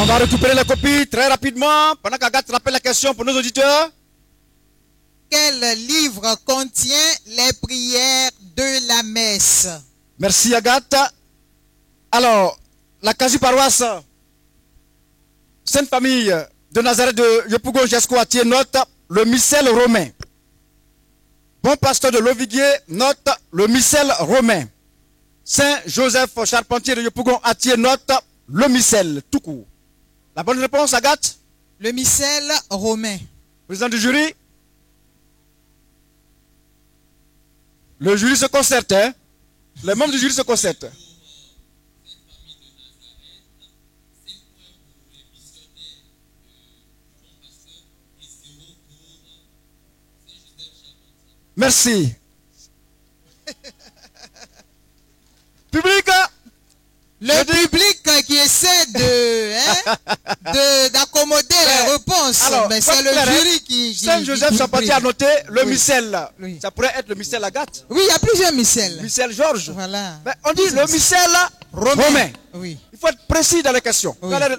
On va récupérer la copie très rapidement. Pendant qu'Agathe rappelle la question pour nos auditeurs. Quel livre contient les prières de la messe? Merci Agathe. Alors, la quasi-paroisse Sainte Famille de Nazareth de Yopougon Jesco a tiré note le missel romain. Bon pasteur de Loviguier note le missel romain. Saint Joseph Charpentier de Yopougon a tiré note le missel tout court. La bonne réponse, Agathe? Le missel romain. Président du jury? Le jury se concerte, hein? Les membres du jury se concertent. Merci. Public. Le public qui essaie d'accommoder les réponses. Alors, mais c'est le jury qui Saint Joseph Charpentier a noté le missel. Oui. Ça pourrait être le missel Agathe. Oui, il y a plusieurs missels. Missel Georges. Voilà. Mais on dit le missel romain. Oui. Il faut être précis dans les questions. Oui.